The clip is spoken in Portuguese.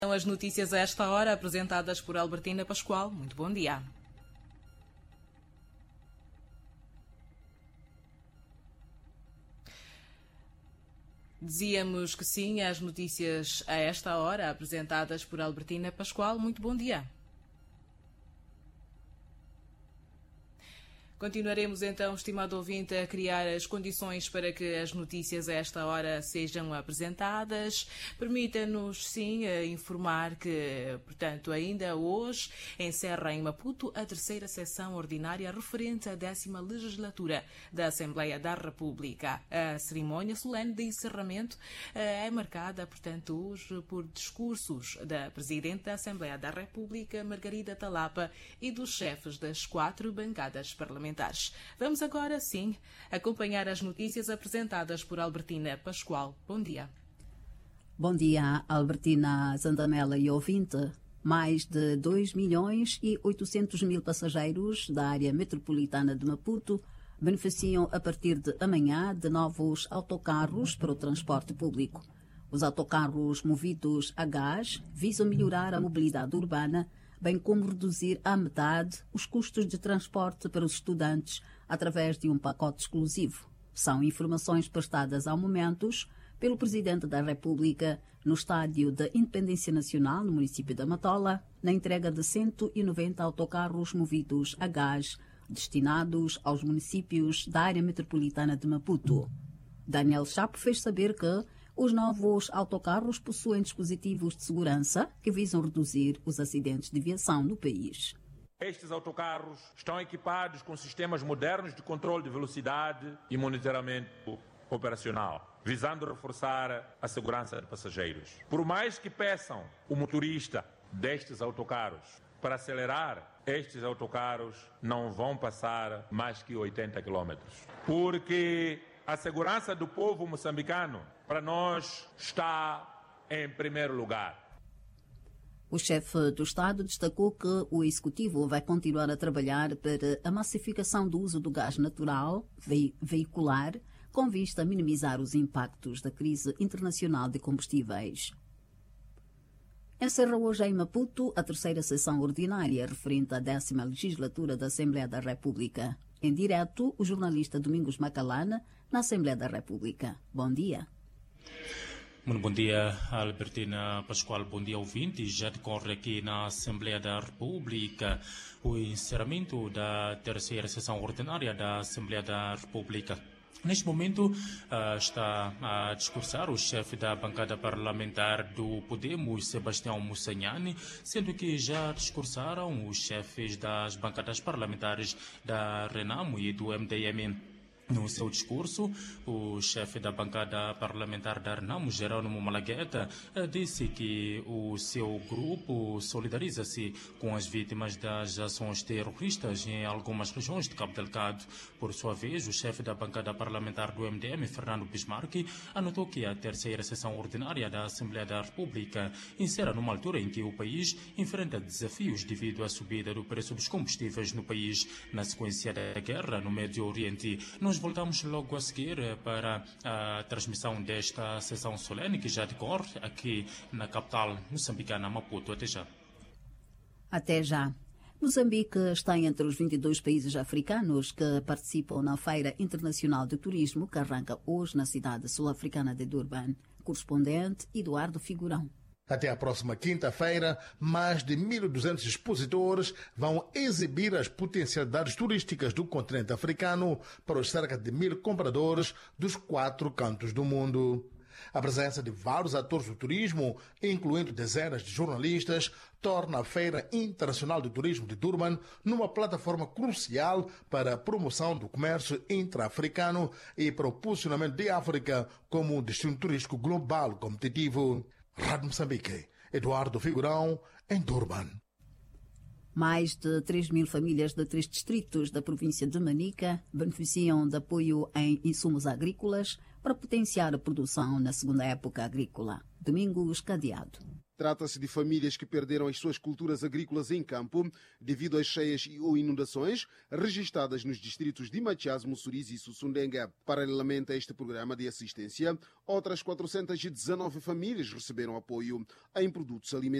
São as notícias a esta hora, apresentadas por Albertina Pascoal. Muito bom dia. Dizíamos que sim, as notícias a esta hora, apresentadas por Albertina Pascoal. Muito bom dia. Continuaremos então, estimado ouvinte, a criar as condições para que as notícias a esta hora sejam apresentadas. Permita-nos, sim, informar que, portanto, ainda hoje encerra em Maputo a terceira sessão ordinária referente à 10ª legislatura da Assembleia da República. A cerimónia solene de encerramento é marcada, portanto, hoje por discursos da Presidente da Assembleia da República, Margarida Talapa, e dos chefes das 4 bancadas parlamentares. Vamos agora, sim, acompanhar as notícias apresentadas por Albertina Pascoal. Bom dia. Bom dia, Albertina, Zandamela e ouvinte. Mais de 2.800.000 passageiros da área metropolitana de Maputo beneficiam a partir de amanhã de novos autocarros para o transporte público. Os autocarros movidos a gás visam melhorar a mobilidade urbana, bem como reduzir à metade os custos de transporte para os estudantes através de um pacote exclusivo. São informações prestadas ao momentos pelo Presidente da República no estádio da Independência Nacional, no município da Matola, na entrega de 190 autocarros movidos a gás destinados aos municípios da área metropolitana de Maputo. Daniel Chapo fez saber que os novos autocarros possuem dispositivos de segurança que visam reduzir os acidentes de viação no país. Estes autocarros estão equipados com sistemas modernos de controle de velocidade e monitoramento operacional, visando reforçar a segurança de passageiros. Por mais que peçam o motorista destes autocarros para acelerar, estes autocarros não vão passar mais que 80 km. Porque a segurança do povo moçambicano, para nós, está em primeiro lugar. O chefe do Estado destacou que o Executivo vai continuar a trabalhar para a massificação do uso do gás natural veicular, com vista a minimizar os impactos da crise internacional de combustíveis. Encerra hoje em Maputo a terceira sessão ordinária referente à 10ª legislatura da Assembleia da República. Em direto, o jornalista Domingos Macalana, na Assembleia da República. Bom dia. Muito bom dia, Albertina Pascoal. Bom dia, ouvinte. Já decorre aqui na Assembleia da República o encerramento da terceira sessão ordinária da Assembleia da República. Neste momento está a discursar o chefe da bancada parlamentar do Podemos, Sebastião Mussanhani, sendo que já discursaram os chefes das bancadas parlamentares da Renamo e do MDM. No seu discurso, o chefe da bancada parlamentar da Renamo, Jerônimo Malagueta, disse que o seu grupo solidariza-se com as vítimas das ações terroristas em algumas regiões de Cabo Delgado. Por sua vez, o chefe da bancada parlamentar do MDM, Fernando Bismarck, anotou que a terceira sessão ordinária da Assembleia da República encerra numa altura em que o país enfrenta desafios devido à subida do preço dos combustíveis no país, na sequência da guerra no Médio Oriente. Nós voltamos logo a seguir para a transmissão desta sessão solene que já decorre aqui na capital moçambicana, Maputo. Até já. Até já. Moçambique está entre os 22 países africanos que participam na Feira Internacional de Turismo que arranca hoje na cidade sul-africana de Durban. Correspondente Eduardo Figurão. Até a próxima quinta-feira, mais de 1.200 expositores vão exibir as potencialidades turísticas do continente africano para os cerca de 1.000 compradores dos 4 cantos do mundo. A presença de vários atores do turismo, incluindo dezenas de jornalistas, torna a Feira Internacional de Turismo de Durban numa plataforma crucial para a promoção do comércio intra-africano e para o posicionamento de África como um destino turístico global competitivo. Rádio Moçambique, Eduardo Figurão, em Durban. Mais de 3.000 famílias de 3 distritos da província de Manica beneficiam de apoio em insumos agrícolas para potenciar a produção na segunda época agrícola. Domingos Cadeado. Trata-se de famílias que perderam as suas culturas agrícolas em campo devido às cheias ou inundações registradas nos distritos de Matias, Mussuriz e Sussundenga. Paralelamente a este programa de assistência, outras 419 famílias receberam apoio em produtos alimentares.